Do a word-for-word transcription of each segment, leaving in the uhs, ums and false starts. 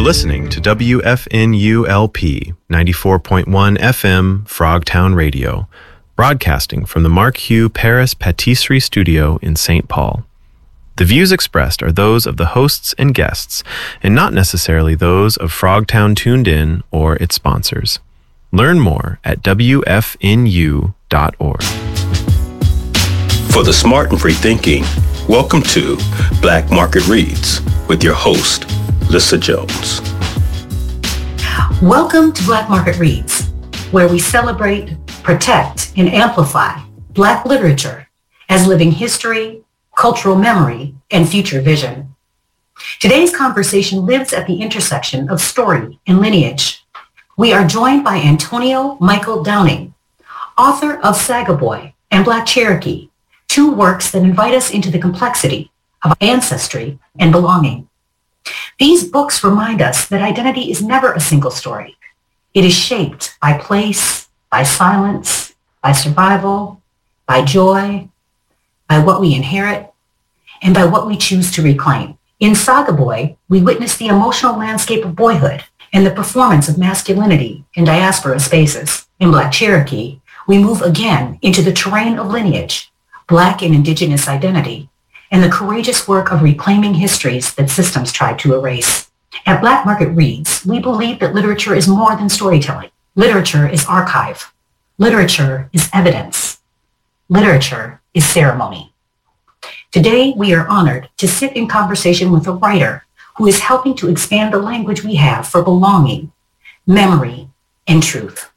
listening to W F N U L P ninety-four point one F M Frogtown Radio, broadcasting from the Mark Hugh Paris Patisserie Studio in Saint Paul. The views expressed are those of the hosts and guests, and not necessarily those of Frogtown Tuned In or its sponsors. Learn more at W F N U dot org. For the smart and free thinking, welcome to Black Market Reads with your host, Lissa Jones. Welcome to Black Market Reads, where we celebrate, protect, and amplify Black literature as living history, cultural memory, and future vision. Today's conversation lives at the intersection of story and lineage. We are joined by Antonio Michael Downing, author of Sagaboy and Black Cherokee, two works that invite us into the complexity of ancestry and belonging. These books remind us that identity is never a single story. It is shaped by place, by silence, by survival, by joy, by what we inherit, and by what we choose to reclaim. In Sagaboy, we witness the emotional landscape of boyhood and the performance of masculinity in diaspora spaces. In Black Cherokee, we move again into the terrain of lineage, Black and Indigenous identity, and the courageous work of reclaiming histories that systems tried to erase. At Black Market Reads, we believe that literature is more than storytelling. Literature is archive. Literature is evidence. Literature is ceremony. Today, we are honored to sit in conversation with a writer who is helping to expand the language we have for belonging, memory, and truth.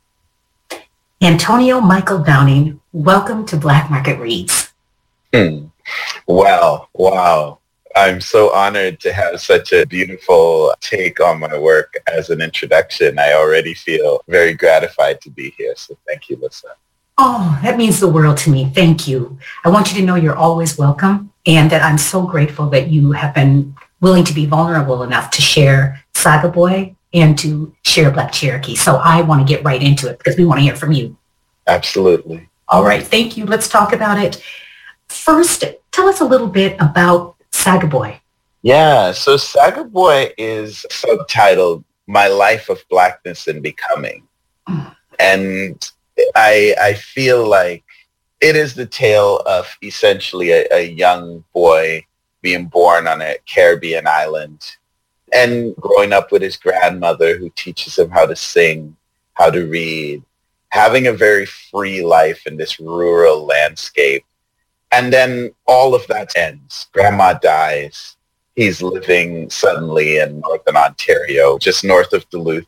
Antonio Michael Downing, welcome to Black Market Reads. Hmm. Wow, wow. I'm so honored to have such a beautiful take on my work as an introduction. I already feel very gratified to be here, so thank you, Lissa. Oh, that means the world to me. Thank you. I want you to know you're always welcome, and that I'm so grateful that you have been willing to be vulnerable enough to share Sagaboy and to share Black Cherokee. So I want to get right into it because we want to hear from you. Absolutely. All right. Thank you. Let's talk about it. First, tell us a little bit about Sagaboy. Yeah, so Sagaboy is subtitled My Life of Blackness and Becoming. Mm. And I I feel like it is the tale of essentially a, a young boy being born on a Caribbean island and growing up with his grandmother who teaches him how to sing, how to read, having a very free life in this rural landscape. And then all of that ends. Grandma dies. He's living suddenly in northern Ontario, just north of Duluth,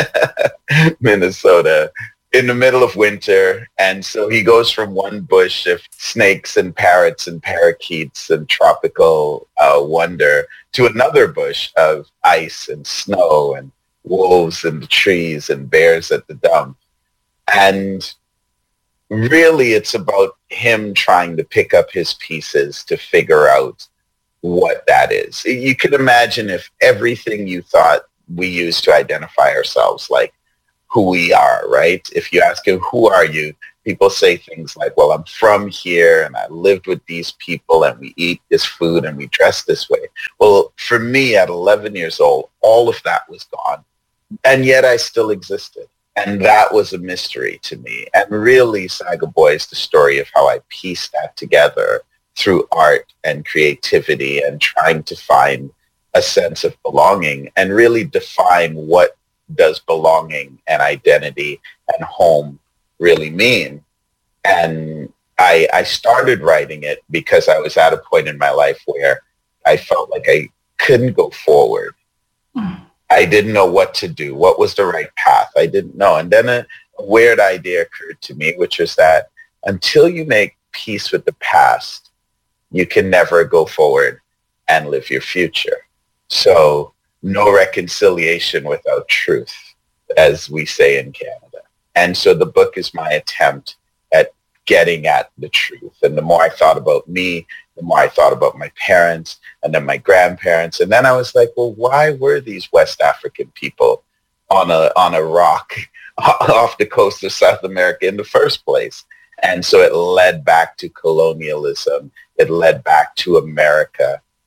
Minnesota, in the middle of winter. And so he goes from one bush of snakes and parrots and parakeets and tropical uh, wonder to another bush of ice and snow and wolves in the trees and bears at the dump. And really, it's about him trying to pick up his pieces to figure out what that is. You can imagine if everything you thought we use to identify ourselves, like who we are, right? If you ask him, who are you? People say things like, well, I'm from here and I lived with these people and we eat this food and we dress this way. Well, for me at eleven years old, all of that was gone. And yet I still existed. And that was a mystery to me. And really, Sagaboy is the story of how I pieced that together through art and creativity and trying to find a sense of belonging and really define what does belonging and identity and home really mean. And I, I started writing it because I was at a point in my life where I felt like I couldn't go forward. Mm. I didn't know what to do. What was the right path? I didn't know. And then a, a weird idea occurred to me, which was that until you make peace with the past, you can never go forward and live your future. So no reconciliation without truth, as we say in Canada. And so the book is my attempt at getting at the truth. And the more I thought about me, the more I thought about my parents and then my grandparents. And then I was like, well, why were these West African people on a on a rock off the coast of South America in the first place? And so it led back to colonialism. It led back to America.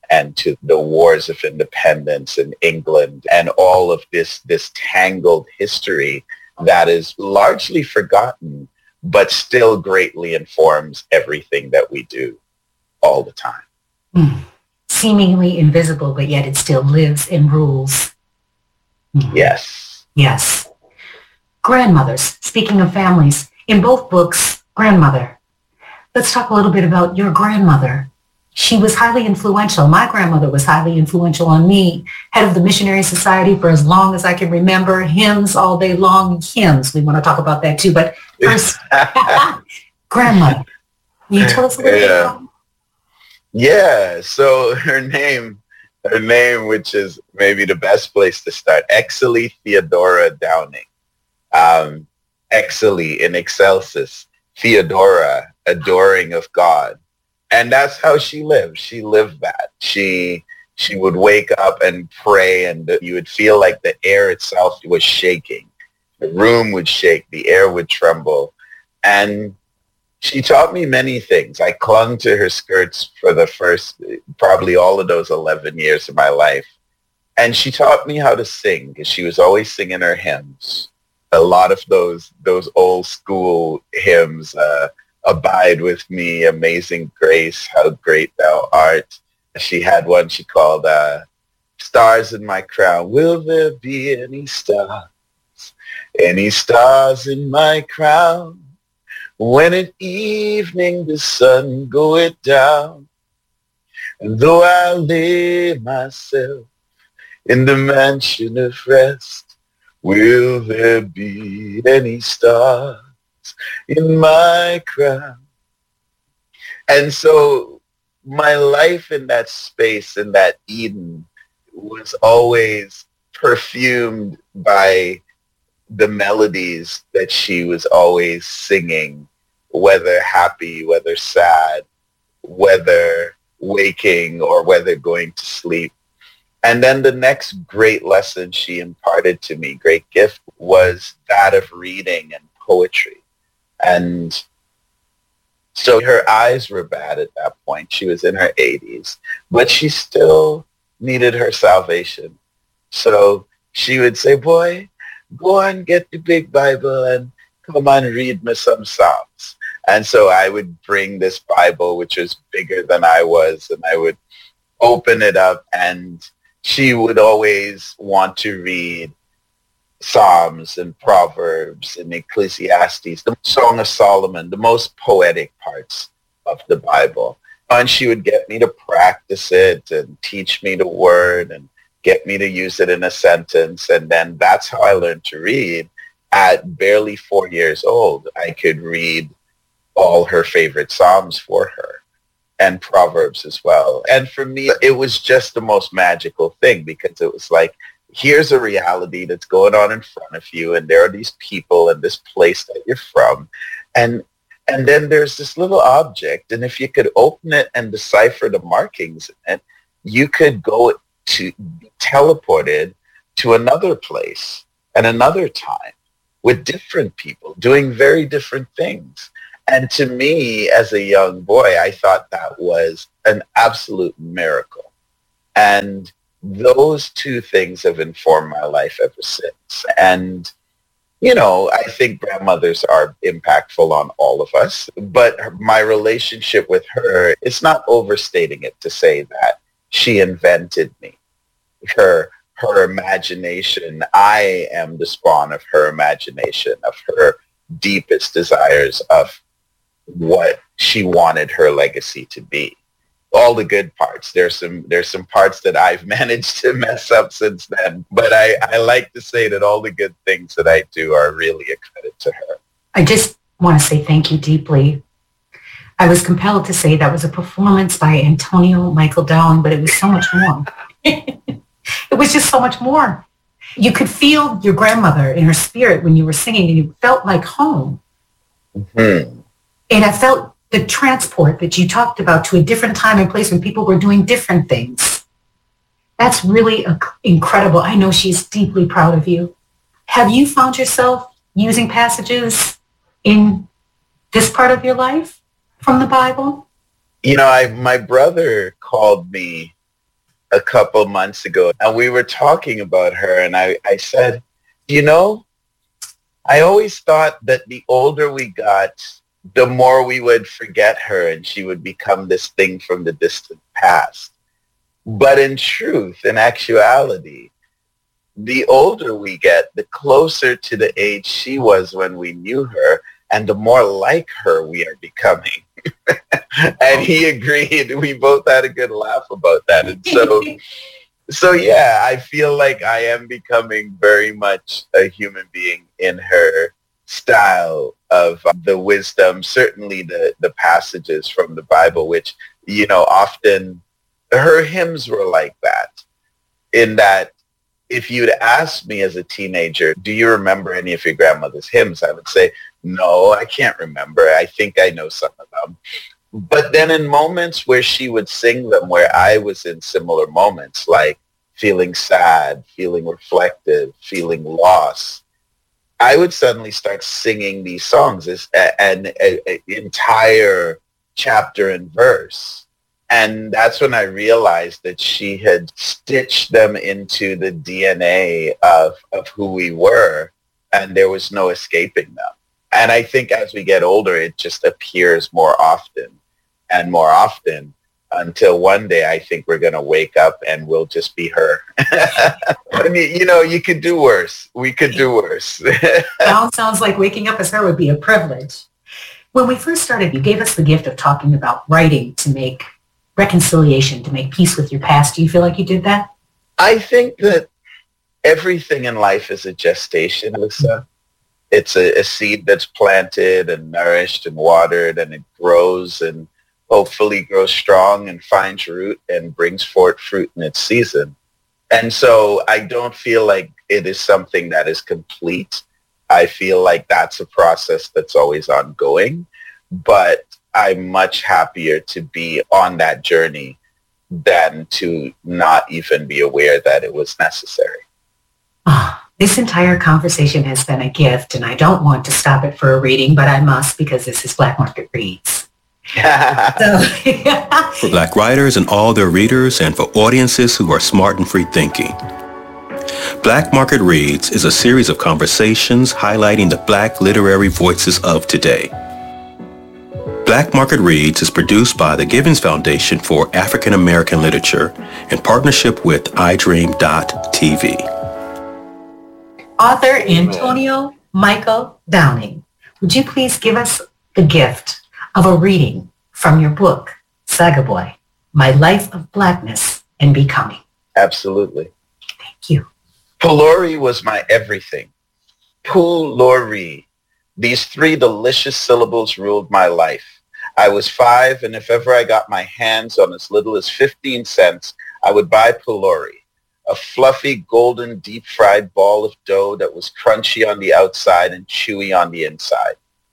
and to the wars of independence in England and all of this, this tangled history that is largely forgotten, but still greatly informs everything that we do all the time. Mm. Seemingly invisible, but yet it still lives and rules. Mm. Yes. Yes. Grandmothers, speaking of families, in both books, grandmother. Let's talk a little bit about your grandmother. She was highly influential. My grandmother was highly influential on me. Head of the Missionary Society for as long as I can remember. Hymns all day long. Hymns. We want to talk about that too. But first, grandmother. Will you tell us a little yeah. bit about her? Yeah. So her name, her name, which is maybe the best place to start, Excelly Theodora Downing. Um, Excelly in excelsis, Theodora, adoring of God. And that's how she lived. She lived that. She she would wake up and pray, and you would feel like the air itself was shaking. The room would shake. The air would tremble. And she taught me many things. I clung to her skirts for the first, probably all of those eleven years of my life. And she taught me how to sing, because she was always singing her hymns. A lot of those those old school hymns, uh, Abide with Me, Amazing Grace, How Great Thou Art. She had one she called uh, Stars in My Crown. Will there be any stars, any stars in my crown? When at evening the sun goeth down, and though I lay myself in the mansion of rest, will there be any stars in my crown? And so my life in that space, in that Eden, was always perfumed by the melodies that she was always singing, whether happy, whether sad, whether waking, or whether going to sleep. And then the next great lesson she imparted to me, great gift, was that of reading and poetry. And so her eyes were bad at that point. She was in her eighties, but she still needed her salvation. So she would say, boy, go and get the big Bible and come and read me some Psalms. And so I would bring this Bible, which was bigger than I was, and I would open it up, and she would always want to read Psalms and Proverbs and Ecclesiastes, the Song of Solomon, the most poetic parts of the Bible. And she would get me to practice it and teach me the word and get me to use it in a sentence. And then that's how I learned to read. At barely four years old, I could read all her favorite Psalms for her, and Proverbs as well. And for me, it was just the most magical thing, because it was like, here's a reality that's going on in front of you, and there are these people and this place that you're from. And and then there's this little object, and if you could open it and decipher the markings in it, you could go to be teleported to another place and another time with different people doing very different things. And to me, as a young boy, I thought that was an absolute miracle. And those two things have informed my life ever since. And, you know, I think grandmothers are impactful on all of us. But my relationship with her, it's not overstating it to say that she invented me. Her, her imagination, I am the spawn of her imagination, of her deepest desires, of what she wanted her legacy to be. All the good parts. There's some there's some parts that I've managed to mess up since then. But I, I like to say that all the good things that I do are really a credit to her. I just want to say thank you deeply. I was compelled to say that was a performance by Antonio Michael Dowling, but it was so much more. It was just so much more. You could feel your grandmother in her spirit when you were singing, and it felt like home. Mm-hmm. And I felt the transport that you talked about to a different time and place when people were doing different things. That's really a, incredible. I know she's deeply proud of you. Have you found yourself using passages in this part of your life from the Bible? You know, I my brother called me a couple months ago, and we were talking about her, and I, I said, you know, I always thought that the older we got, the more we would forget her and she would become this thing from the distant past. But in truth, in actuality, the older we get, the closer to the age she was when we knew her, and the more like her we are becoming. And he agreed. We both had a good laugh about that. And so, so yeah, I feel like I am becoming very much a human being in her style of the wisdom, certainly the, the passages from the Bible, which, you know, often her hymns were like that, in that if you'd asked me as a teenager, do you remember any of your grandmother's hymns? I would say, no, I can't remember. I think I know some of them. But then in moments where she would sing them, where I was in similar moments, like feeling sad, feeling reflective, feeling lost, I would suddenly start singing these songs as an entire chapter and verse. And that's when I realized that she had stitched them into the D N A of, of who we were, and there was no escaping them. And I think as we get older, it just appears more often and more often, until one day I think we're going to wake up and we'll just be her. I mean, you know, you could do worse. We could do worse. Sounds, sounds like waking up as her would be a privilege. When we first started, you gave us the gift of talking about writing to make reconciliation, to make peace with your past. Do you feel like you did that? I think that everything in life is a gestation, Lisa. It's a, a seed that's planted and nourished and watered, and it grows and hopefully grows strong and finds root and brings forth fruit in its season. And so I don't feel like it is something that is complete. I feel like that's a process that's always ongoing, but I'm much happier to be on that journey than to not even be aware that it was necessary. Oh, this entire conversation has been a gift, and I don't want to stop it for a reading, but I must, because this is Black Market Reads. So, for Black writers and all their readers, and for audiences who are smart and free thinking. Black Market Reads is a series of conversations highlighting the Black literary voices of today. Black Market Reads is produced by the Givens Foundation for African American Literature in partnership with i dream dot t v. Author Antonio Michael Downing, would you please give us the gift of a reading from your book, Saga Boy, My Life of Blackness and Becoming? Absolutely. Thank you. Pulori was my everything. Pulori. These three delicious syllables ruled my life. I was five, and if ever I got my hands on as little as fifteen cents, I would buy Pulori, a fluffy, golden, deep-fried ball of dough that was crunchy on the outside and chewy on the inside.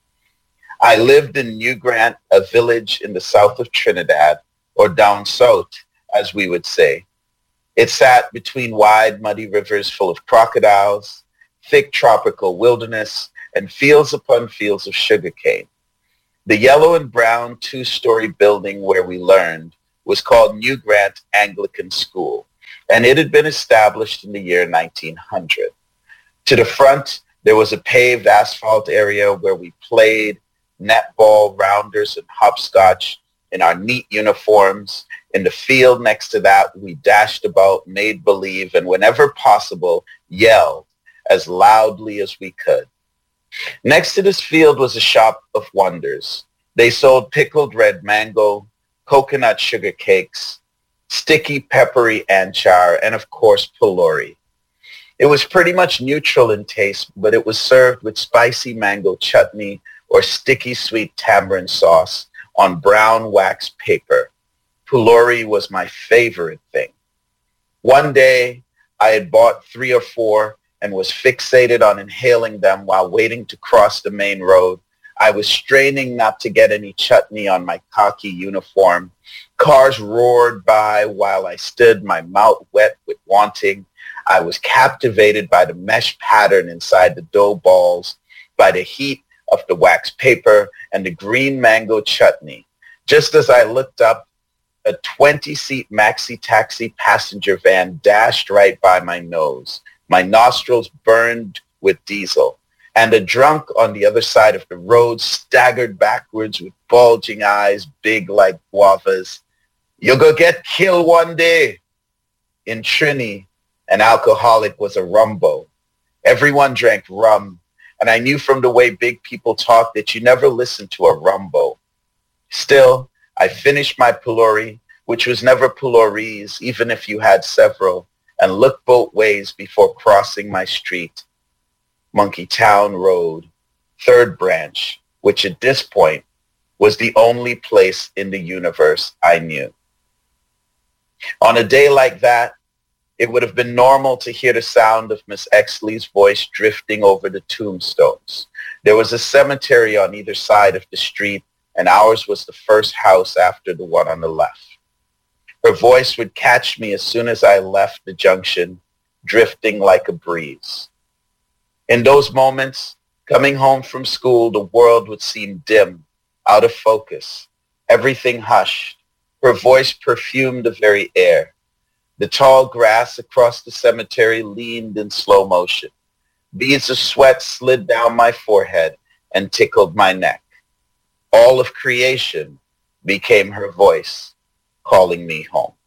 I lived in New Grant, a village in the south of Trinidad, or down south, as we would say. It sat between wide, muddy rivers full of crocodiles, thick tropical wilderness, and fields upon fields of sugarcane. The yellow and brown two-story building where we learned was called New Grant Anglican School, and it had been established in the year nineteen hundred. To the front, there was a paved asphalt area where we played netball, rounders, and hopscotch in our neat uniforms. In the field next to that, we dashed about, made believe, and whenever possible, yelled as loudly as we could. Next to this field was a shop of wonders. They sold pickled red mango, coconut sugar cakes, sticky peppery anchar, and of course, Pulori. It was pretty much neutral in taste, but it was served with spicy mango chutney or sticky sweet tamarind sauce on brown wax paper. Pulori was my favorite thing. One day, I had bought three or four and was fixated on inhaling them while waiting to cross the main road. I was straining not to get any chutney on my khaki uniform. Cars roared by while I stood, my mouth wet with wanting. I was captivated by the mesh pattern inside the dough balls, by the heat of the wax paper and the green mango chutney. Just as I looked up, a twenty-seat maxi-taxi passenger van dashed right by my nose. My nostrils burned with diesel, and a drunk on the other side of the road staggered backwards with bulging eyes, big like guavas. "You'll go get killed one day." In Trini, an alcoholic was a rumbo. Everyone drank rum, and I knew from the way big people talk that you never listen to a rumbo. Still, I finished my pilori, which was never pilories, even if you had several, and looked both ways before crossing my street. Monkey Town Road, third branch, which at this point was the only place in the universe I knew. On a day like that, it would have been normal to hear the sound of Miss Exley's voice drifting over the tombstones. There was a cemetery on either side of the street, and ours was the first house after the one on the left. Her voice would catch me as soon as I left the junction, drifting like a breeze. In those moments, coming home from school, the world would seem dim, out of focus, everything hushed. Her voice perfumed the very air. The tall grass across the cemetery leaned in slow motion. Beads of sweat slid down my forehead and tickled my neck. All of creation became her voice, calling me home.